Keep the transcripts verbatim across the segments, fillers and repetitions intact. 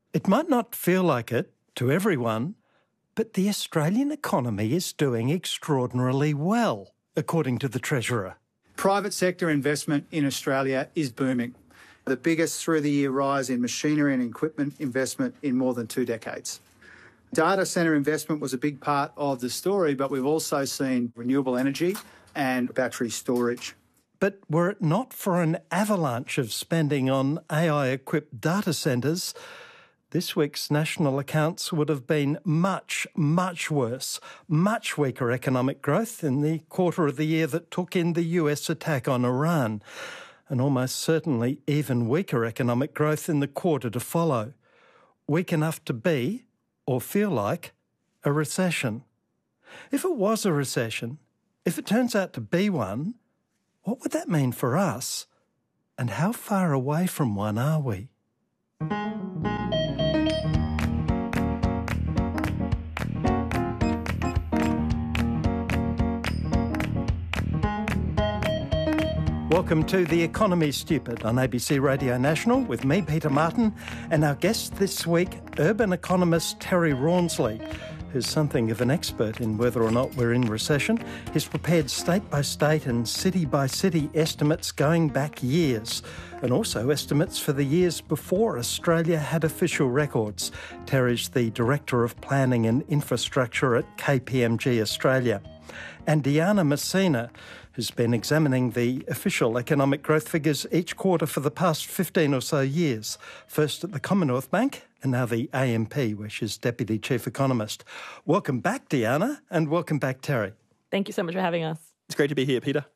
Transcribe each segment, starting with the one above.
It might not feel like it to everyone, but the Australian economy is doing extraordinarily well, according to the Treasurer. Private sector investment in Australia is booming. The biggest through-the-year rise in machinery and equipment investment in more than two decades. Data centre investment was a big part of the story, but we've also seen renewable energy and battery storage. But were it not for an avalanche of spending on A I-equipped data centres, this week's national accounts would have been much, much worse, much weaker economic growth in the quarter of the year that took in the U S attack on Iran, and almost certainly even weaker economic growth in the quarter to follow. Weak enough to be, or feel like, a recession. If it was a recession, if it turns out to be one, what would that mean for us? And how far away from one are we? Welcome to The Economy Stupid on A B C Radio National with me, Peter Martin, and our guest this week, urban economist Terry Rawnsley, who's something of an expert in whether or not we're in recession. He's prepared state-by-state and city-by-city estimates going back years, and also estimates for the years before Australia had official records. Terry's the Director of Planning and Infrastructure at K P M G Australia. And Diana Messina, who's been examining the official economic growth figures each quarter for the past fifteen or so years, first at the Commonwealth Bank and now the A M P, where she's Deputy Chief Economist. Welcome back, Diana, and welcome back, Terry. Thank you so much for having us. It's great to be here, Peter.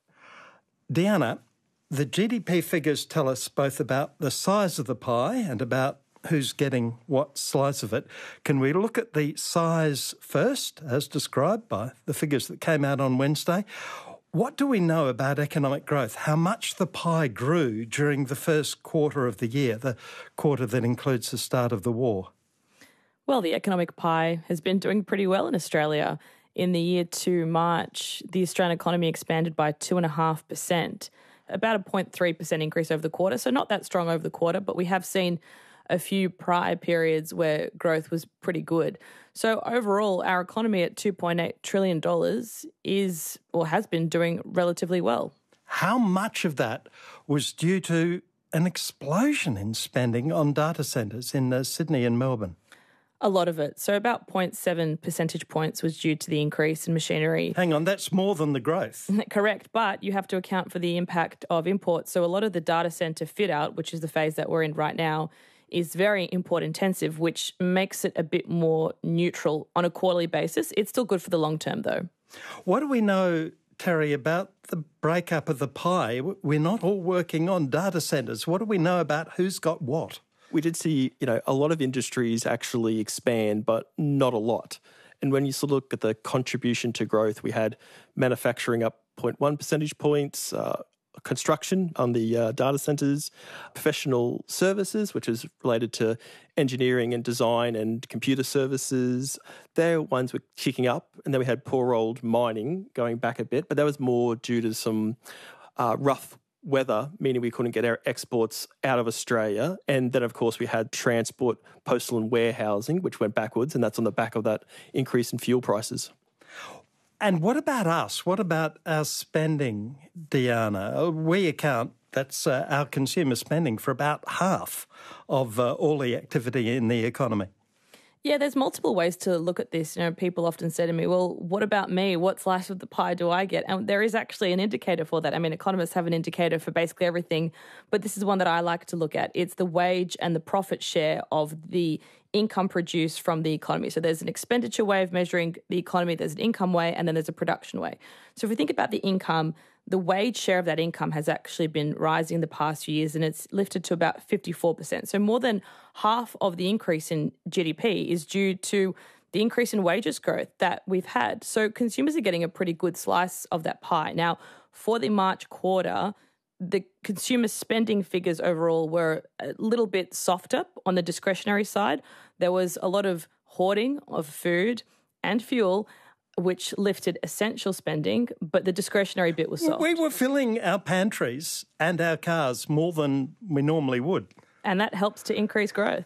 Diana, the G D P figures tell us both about the size of the pie and about who's getting what slice of it. Can we look at the size first, as described by the figures that came out on Wednesday? What do we know about economic growth? How much the pie grew during the first quarter of the year, the quarter that includes the start of the war? Well, the economic pie has been doing pretty well in Australia. In the year to March, the Australian economy expanded by two point five percent, about a zero point three percent increase over the quarter, so not that strong over the quarter, but we have seen a few prior periods where growth was pretty good. So overall, our economy at two point eight trillion dollars is, or has been, doing relatively well. How much of that was due to an explosion in spending on data centres in uh, Sydney and Melbourne? A lot of it. So about zero point seven percentage points was due to the increase in machinery. Hang on, that's more than the growth. Correct, but you have to account for the impact of imports. So a lot of the data centre fit-out, which is the phase that we're in right now, is very import intensive, which makes it a bit more neutral on a quarterly basis. It's still good for the long term, though. What do we know, Terry, about the breakup of the pie? We're not all working on data centres. What do we know about who's got what? We did see, you know, a lot of industries actually expand, but not a lot. And when you sort of look at the contribution to growth, we had manufacturing up zero point one percentage points, uh, construction on the uh, data centres, professional services, which is related to engineering and design and computer services. They're ones were kicking up. And then we had poor old mining going back a bit, but that was more due to some uh, rough weather, meaning we couldn't get our exports out of Australia. And then, of course, we had transport, postal and warehousing, which went backwards, and that's on the back of that increase in fuel prices. And what about us? What about our spending, Diana? We account, that's uh, our consumer spending, for about half of uh, all the activity in the economy. Yeah, there's multiple ways to look at this. You know, people often say to me, well, what about me? What slice of the pie do I get? And there is actually an indicator for that. I mean, economists have an indicator for basically everything, but this is one that I like to look at. It's the wage and the profit share of the income produced from the economy. So there's an expenditure way of measuring the economy, there's an income way, and then there's a production way. So if we think about the income, the wage share of that income has actually been rising the past few years, and it's lifted to about fifty-four percent. So more than half of the increase in G D P is due to the increase in wages growth that we've had. So consumers are getting a pretty good slice of that pie. Now, for the March quarter, the consumer spending figures overall were a little bit softer on the discretionary side. There was a lot of hoarding of food and fuel, which lifted essential spending, but the discretionary bit was soft. We were filling our pantries and our cars more than we normally would. And that helps to increase growth.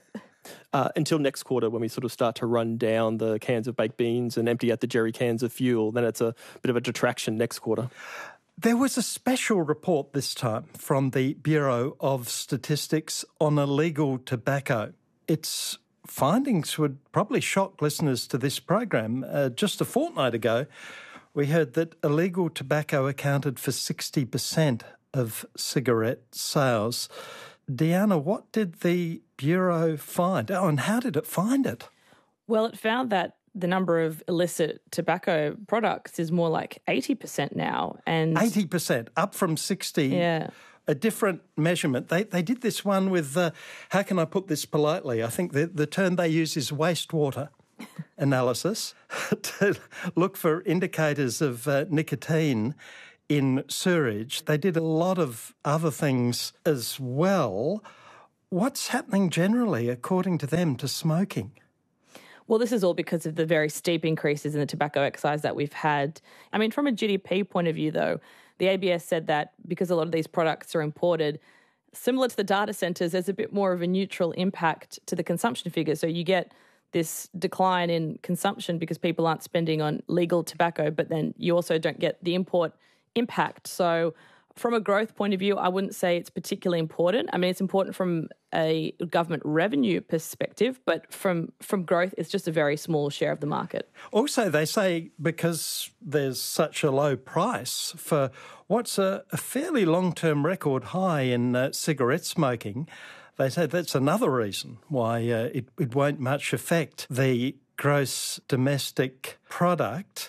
Uh, until next quarter, when we sort of start to run down the cans of baked beans and empty out the jerry cans of fuel, then it's a bit of a detraction next quarter. There was a special report this time from the Bureau of Statistics on illegal tobacco. Its findings would probably shock listeners to this program. Uh, just a fortnight ago, we heard that illegal tobacco accounted for sixty percent of cigarette sales. Deanna, what did the Bureau find? Oh, and how did it find it? Well, it found that the number of illicit tobacco products is more like eighty percent now. And eighty percent, up from sixty. Yeah. A different measurement. They they did this one with, uh, how can I put this politely? I think the, the term they use is wastewater analysis to look for indicators of uh, nicotine in sewerage. They did a lot of other things as well. What's happening generally, according to them, to smoking? Well, this is all because of the very steep increases in the tobacco excise that we've had. I mean, from a G D P point of view, though, the A B S said that because a lot of these products are imported, similar to the data centres, there's a bit more of a neutral impact to the consumption figure. So you get this decline in consumption because people aren't spending on legal tobacco, but then you also don't get the import impact. So from a growth point of view, I wouldn't say it's particularly important. I mean, it's important from a government revenue perspective, but from, from growth, it's just a very small share of the market. Also, they say because there's such a low price for what's a, a fairly long-term record high in uh, cigarette smoking, they say that's another reason why uh, it, it won't much affect the gross domestic product.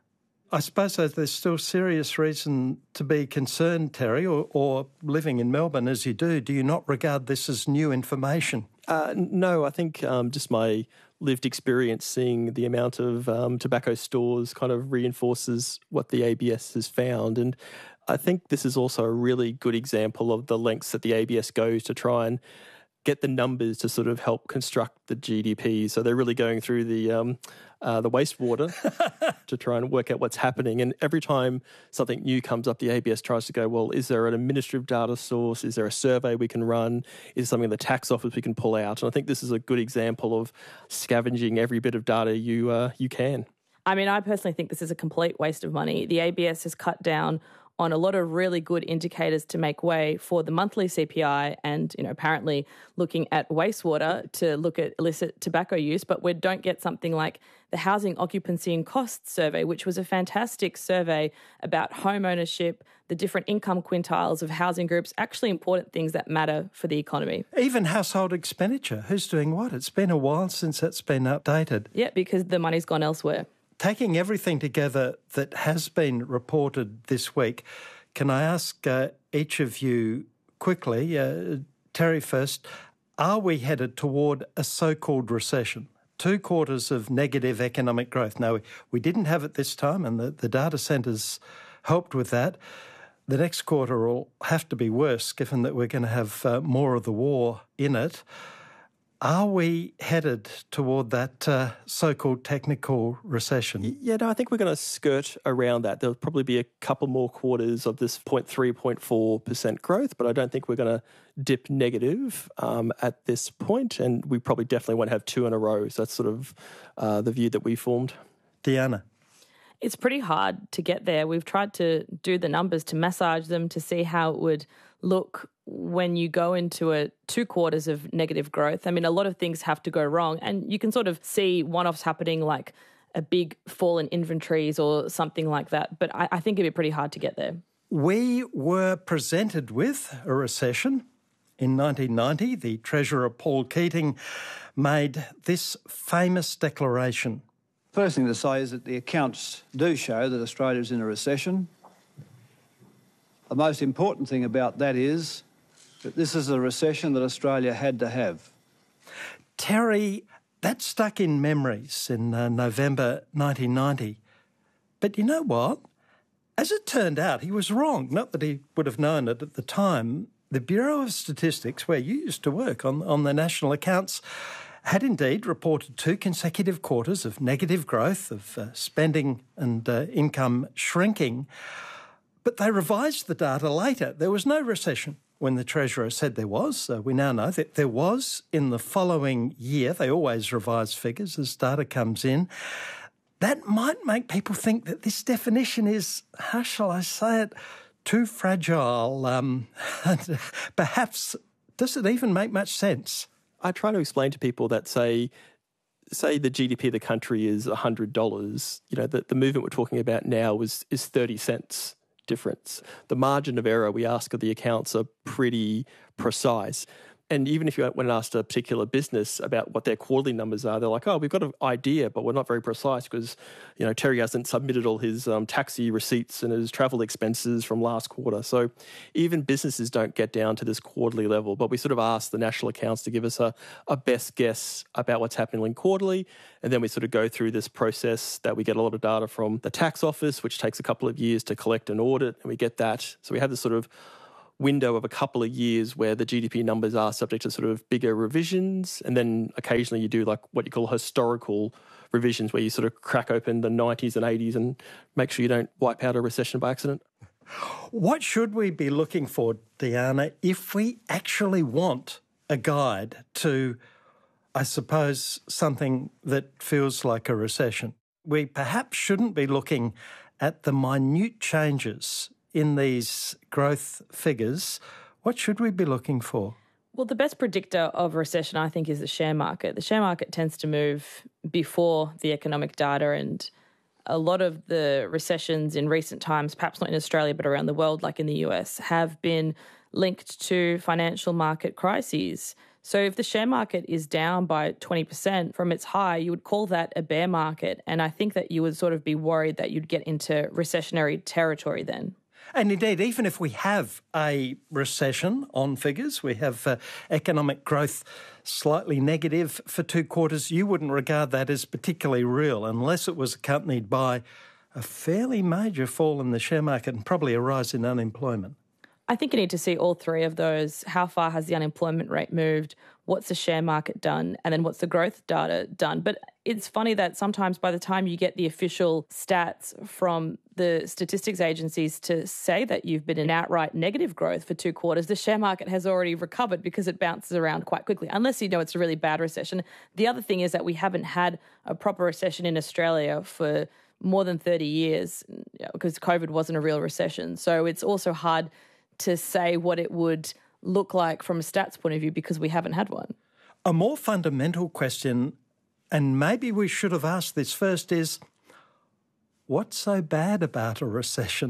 I suppose there's still serious reason to be concerned, Terry, or, or living in Melbourne as you do, do you not regard this as new information? Uh, no, I think um, just my lived experience seeing the amount of um, tobacco stores kind of reinforces what the A B S has found. And I think this is also a really good example of the lengths that the A B S goes to try and get the numbers to sort of help construct the G D P. So they're really going through the um, uh, the wastewater to try and work out what's happening. And every time something new comes up, the A B S tries to go, well, is there an administrative data source? Is there a survey we can run? Is there something in the tax office we can pull out? And I think this is a good example of scavenging every bit of data you uh, you can. I mean, I personally think this is a complete waste of money. The A B S has cut down on a lot of really good indicators to make way for the monthly C P I and, you know, apparently looking at wastewater to look at illicit tobacco use, but we don't get something like the Housing Occupancy and Costs Survey, which was a fantastic survey about home ownership, the different income quintiles of housing groups, actually important things that matter for the economy. Even household expenditure, who's doing what? It's been a while since that's been updated. Yeah, because the money's gone elsewhere. Taking everything together that has been reported this week, can I ask uh, each of you quickly, uh, Terry first, are we headed toward a so-called recession? Two quarters of negative economic growth. Now, we, we didn't have it this time, and the, the data centres helped with that. The next quarter will have to be worse, given that we're going to have uh, more of the war in it. Are we headed toward that uh, so-called technical recession? Yeah, no, I think we're going to skirt around that. There'll probably be a couple more quarters of this zero point three, zero point four percent growth, but I don't think we're going to dip negative um, at this point, and we probably definitely won't have two in a row. So that's sort of uh, the view that we formed. Deanna? It's pretty hard to get there. We've tried to do the numbers, to massage them, to see how it would look when you go into a two quarters of negative growth. I mean, a lot of things have to go wrong, and you can sort of see one-offs happening like a big fall in inventories or something like that. But I, I think it'd be pretty hard to get there. We were presented with a recession in nineteen ninety. The Treasurer, Paul Keating, made this famous declaration. First thing to say is that the accounts do show that Australia is in a recession. The most important thing about that is that this is a recession that Australia had to have. Terry, that stuck in memories in uh, November nineteen ninety. But you know what? As it turned out, he was wrong. Not that he would have known it at the time. The Bureau of Statistics, where you used to work on, on the national accounts, had indeed reported two consecutive quarters of negative growth, of uh, spending and uh, income shrinking. But they revised the data later. There was no recession. when the Treasurer said there was. Uh, we now know that there was in the following year. They always revise figures as data comes in. That might make people think that this definition is, how shall I say it, too fragile. Um, perhaps, does it even make much sense? I try to explain to people that say, say the G D P of the country is one hundred dollars. You know, the, the movement we're talking about now is, is thirty cents difference. The margin of error we ask of the accounts are pretty precise. And even if you went and asked a particular business about what their quarterly numbers are, they're like, oh, we've got an idea, but we're not very precise because, you know, Terry hasn't submitted all his um, taxi receipts and his travel expenses from last quarter. So even businesses don't get down to this quarterly level, but we sort of ask the national accounts to give us a, a best guess about what's happening in quarterly. And then we sort of go through this process that we get a lot of data from the tax office, which takes a couple of years to collect and audit. And we get that. So we have this sort of window of a couple of years where the G D P numbers are subject to sort of bigger revisions, and then occasionally you do like what you call historical revisions where you sort of crack open the nineties and eighties and make sure you don't wipe out a recession by accident. What should we be looking for, Diana, if we actually want a guide to, I suppose, something that feels like a recession? We perhaps shouldn't be looking at the minute changes in these growth figures. What should we be looking for? Well, the best predictor of a recession, I think, is the share market. The share market tends to move before the economic data, and a lot of the recessions in recent times, perhaps not in Australia but around the world, like in the U S, have been linked to financial market crises. So if the share market is down by twenty percent from its high, you would call that a bear market. And I think that you would sort of be worried that you'd get into recessionary territory then. And indeed, even if we have a recession on figures, we have uh, economic growth slightly negative for two quarters, you wouldn't regard that as particularly real unless it was accompanied by a fairly major fall in the share market and probably a rise in unemployment. I think you need to see all three of those. How far has the unemployment rate moved? What's the share market done? And then what's the growth data done? But it's funny that sometimes by the time you get the official stats from the statistics agencies to say that you've been in outright negative growth for two quarters, the share market has already recovered because it bounces around quite quickly, unless you know it's a really bad recession. The other thing is that we haven't had a proper recession in Australia for more than thirty years because COVID wasn't a real recession. So it's also hard to say what it would look like from a stats point of view because we haven't had one. A more fundamental question, and maybe we should have asked this first, is what's so bad about a recession?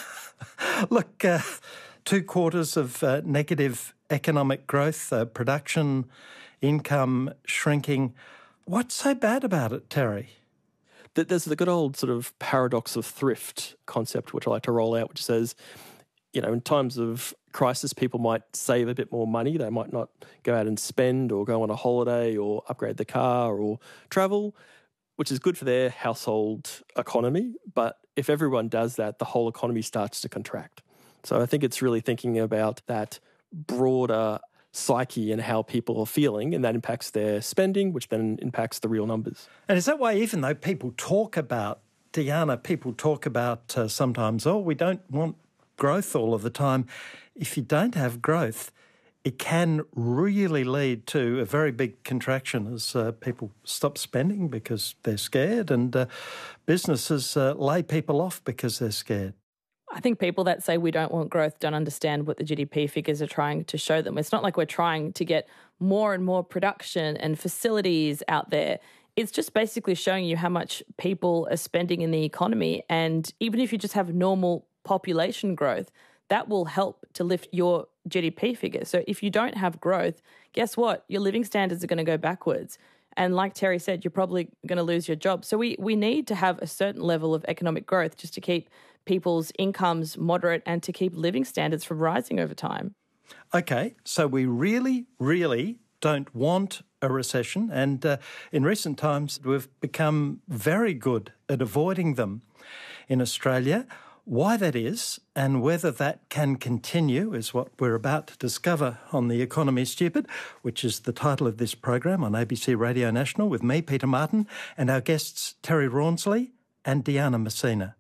Look, uh, two quarters of uh, negative economic growth, uh, production, income shrinking. What's so bad about it, Terry? There's the good old sort of paradox of thrift concept, which I like to roll out, which says, you know, in times of crisis, people might save a bit more money. They might not go out and spend or go on a holiday or upgrade the car or travel, which is good for their household economy. But if everyone does that, the whole economy starts to contract. So I think it's really thinking about that broader psyche and how people are feeling, and that impacts their spending, which then impacts the real numbers. And is that why even though people talk about, Diana, people talk about uh, sometimes, oh, we don't want growth all of the time. If you don't have growth, it can really lead to a very big contraction as uh, people stop spending because they're scared, and uh, businesses uh, lay people off because they're scared. I think people that say we don't want growth don't understand what the G D P figures are trying to show them. It's not like we're trying to get more and more production and facilities out there. It's just basically showing you how much people are spending in the economy. And even if you just have normal population growth, that will help to lift your G D P figure. So if you don't have growth, guess what? Your living standards are going to go backwards. And like Terry said, you're probably going to lose your job. So we, we need to have a certain level of economic growth just to keep people's incomes moderate and to keep living standards from rising over time. Okay, so we really, really don't want a recession. And uh, in recent times, we've become very good at avoiding them in Australia. Why that is and whether that can continue is what we're about to discover on The Economy Stupid, which is the title of this program on A B C Radio National with me, Peter Martin, and our guests Terry Rawnsley and Diana Messina.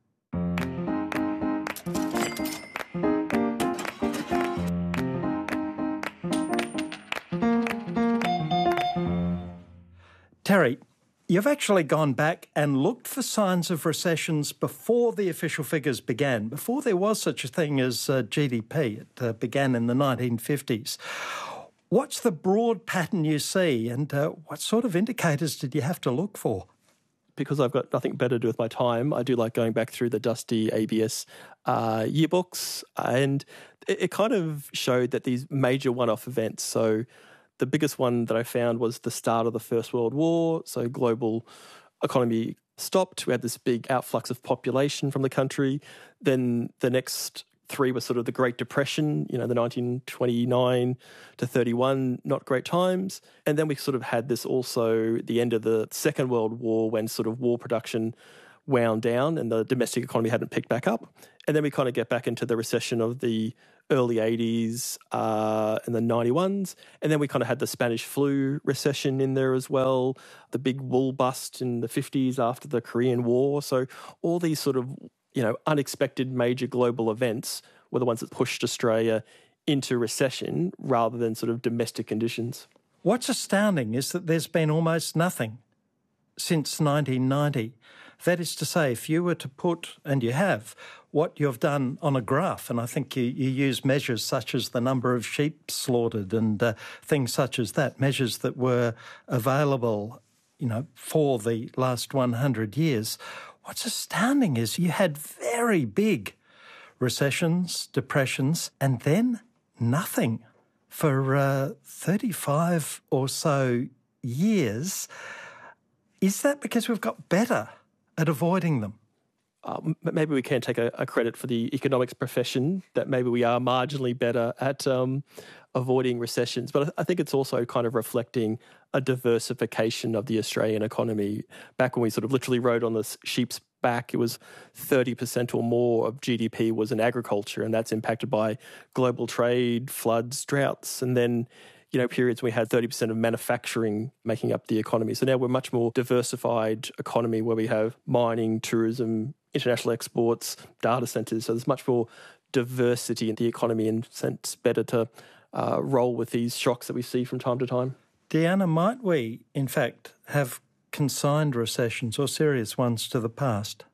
Terry, you've actually gone back and looked for signs of recessions before the official figures began, before there was such a thing as uh, G D P. It uh, began in the nineteen fifties. What's the broad pattern you see, and uh, what sort of indicators did you have to look for? Because I've got nothing better to do with my time, I do like going back through the dusty A B S uh, yearbooks, and it, it kind of showed that these major one-off events, so the biggest one that I found was the start of the First World War, so global economy stopped, we had this big outflux of population from the country, then the next three were sort of the Great Depression, you know, the nineteen twenty-nine to thirty-one, not great times. And then we sort of had this also the end of the Second World War when sort of war production wound down and the domestic economy hadn't picked back up. And then we kind of get back into the recession of the early eighties uh, and the ninety-ones. And then we kind of had the Spanish flu recession in there as well, the big wool bust in the fifties after the Korean War. So all these sort of you know, unexpected major global events were the ones that pushed Australia into recession rather than sort of domestic conditions. What's astounding is that there's been almost nothing since nineteen ninety. That is to say, if you were to put, and you have, what you've done on a graph, and I think you, you use measures such as the number of sheep slaughtered and uh, things such as that, measures that were available, you know, for the last one hundred years. What's astounding is you had very big recessions, depressions, and then nothing for uh, thirty-five or so years. Is that because we've got better at avoiding them? Uh, maybe we can take a, a credit for the economics profession that maybe we are marginally better at um, avoiding recessions. But I think it's also kind of reflecting a diversification of the Australian economy. Back when we sort of literally rode on the sheep's back, it was thirty percent or more of G D P was in agriculture, and that's impacted by global trade, floods, droughts, and then you know, periods when we had thirty percent of manufacturing making up the economy. So now we're a much more diversified economy where we have mining, tourism, international exports, data centres. So there's much more diversity in the economy, and it's better to uh, roll with these shocks that we see from time to time. Deanna, might we, in fact, have consigned recessions or serious ones to the past?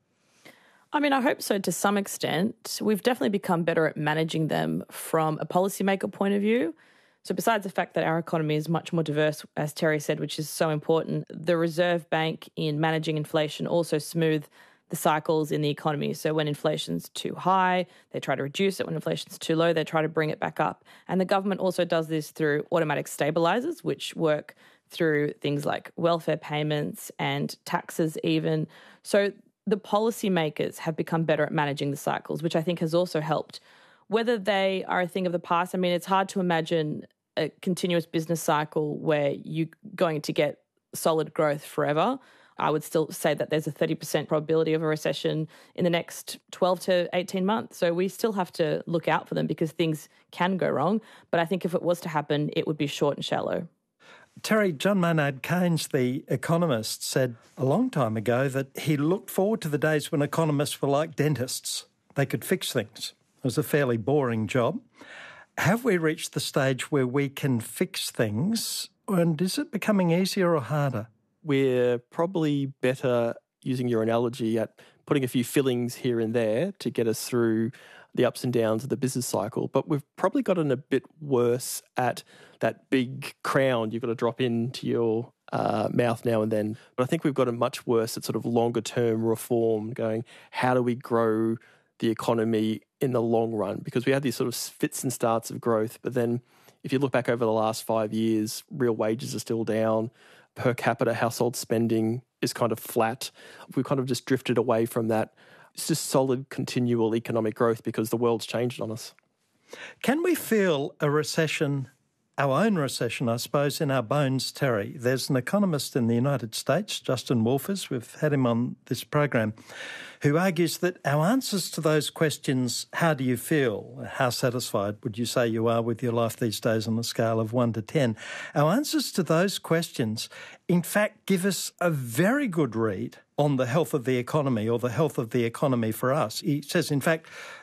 I mean, I hope so to some extent. We've definitely become better at managing them from a policymaker point of view. So besides the fact that our economy is much more diverse, as Terry said, which is so important, the Reserve Bank in managing inflation also smooth the cycles in the economy. So when inflation's too high, they try to reduce it. When inflation's too low, they try to bring it back up. And the government also does this through automatic stabilisers, which work through things like welfare payments and taxes even. So the policymakers have become better at managing the cycles, which I think has also helped. Whether they are a thing of the past, I mean, it's hard to imagine a continuous business cycle where you're going to get solid growth forever. I would still say that there's a thirty percent probability of a recession in the next twelve to eighteen months. So we still have to look out for them because things can go wrong. But I think if it was to happen, it would be short and shallow. Terry, John Maynard Keynes, the economist, said a long time ago that he looked forward to the days when economists were like dentists. They could fix things. It was a fairly boring job. Have we reached the stage where we can fix things, and is it becoming easier or harder? We're probably better, using your analogy, at putting a few fillings here and there to get us through the ups and downs of the business cycle. But we've probably gotten a bit worse at that big crown you've got to drop into your uh, mouth now and then. But I think we've gotten much worse at sort of longer term reform, going, how do we grow the economy in the long run? Because we had these sort of fits and starts of growth, but then if you look back over the last five years, real wages are still down, per capita household spending is kind of flat. We've kind of just drifted away from that. It's just solid, continual economic growth because the world's changed on us. Can we feel a recession, our own recession, I suppose, in our bones, Terry? There's an economist in the United States, Justin Wolfers, we've had him on this program, who argues that our answers to those questions, how do you feel, how satisfied would you say you are with your life these days on a scale of one to ten, our answers to those questions, in fact, give us a very good read on the health of the economy or the health of the economy for us. He says, in fact,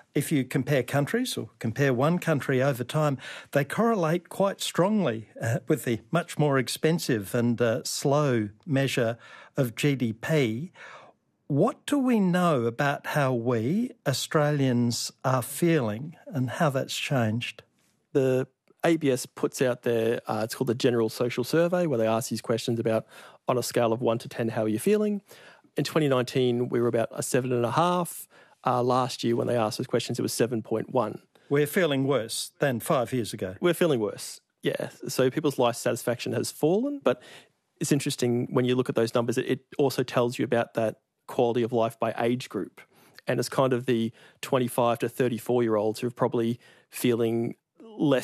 if you compare countries or compare one country over time, they correlate quite strongly uh, with the much more expensive and uh, slow measure of G D P. What do we know about how we, Australians, are feeling and how that's changed? The A B S puts out their, uh, it's called the General Social Survey, where they ask these questions about, on a scale of one to ten, how are you feeling? In twenty nineteen, we were about a seven and a half. Uh, last year, when they asked those questions, it was seven point one. We're feeling worse than five years ago. We're feeling worse, yeah. So people's life satisfaction has fallen, but it's interesting when you look at those numbers, it also tells you about that quality of life by age group. And it's kind of the twenty-five to thirty-four-year-olds who are probably feeling less